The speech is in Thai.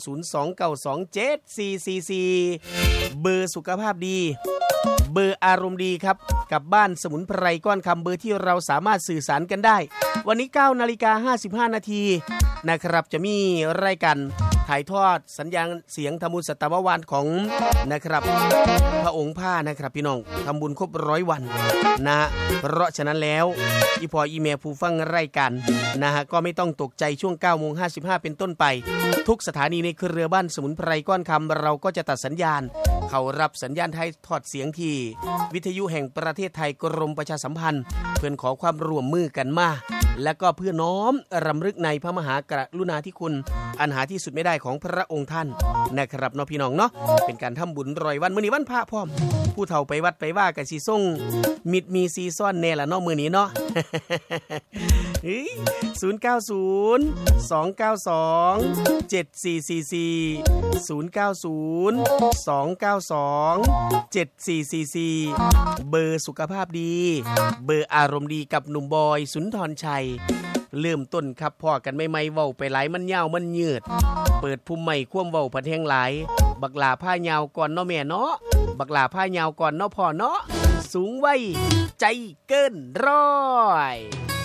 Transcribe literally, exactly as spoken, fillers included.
ศูนย์ สอง เก้า สอง เจ็ด สี่ สี่ สี่เบอร์สุขภาพดีเบอร์อารมณ์ดีครับกับบ้านสมุนไพรก้อนคำเบอร์ที่เราสามารถสื่อสารกันได้วันนี้ เก้านาฬิกาห้าสิบห้านาทีนะครับจะมีรายการถ่ายทอดสัญญาณเสียงธรรมุสัตววานของนะครับพระองค์ผ้านะครับพี่น้องทำบุญครบร้อยวันนะเพราะฉะนั้นแล้วอีพออีเมลผู้ฟังรายการนะฮะก็ไม่ต้องตกใจช่วง เก้าโมงห้าสิบห้า เป็นต้นไปทุกสถานีในเครือบ้านสมุนไพรก้อนคำเราก็จะตัดสัญญาณเขารับสัญญาณไทยทอดเสียงที่วิทยุแห่งประเทศไทยกรมประชาสัมพันธ์เพื่อขอความร่วมมือกันมาและก็เพื่อน้อมรำลึกในพระมหากรุณาธิคุณอันหาที่สุดไม่ได้ของพระองค์ท่านนะครับเนาะพี่น้องเนาะเป็นการทำบุญร้อยวันมื้อนี้วันพระพร้อมผู้เฒ่าไปวัดไปว่าก็สิส่งมิตรมีซีซ่อนแน่ล่ะเนาะมื้อนี้เนาะ เฮ้ยศูนย์ เก้า ศูนย์ สอง เก้า สอง เจ็ด สี่ สี่ สี่ ศูนย์ เก้า ศูนย์ สอง เก้า สอง เจ็ด สี่ สี่ สี่เบอร์สุขภาพดีเบอร์อารมณ์ดีกับหนุ่มบอยสุนทรชัยเริ่มต้นครับพ่อกันใหม่ๆเว้าไปหลายมันยาวมันยืดเปิดภูมิใหม่คว่ำเว้าพัดแห้งหลายบักหลาผ้ายาวก่อนเนาะแม่เนาะบักหลาผ้ายาวก่อนเนาะพ่อเนาะสูงไว้ใจเกินร้อย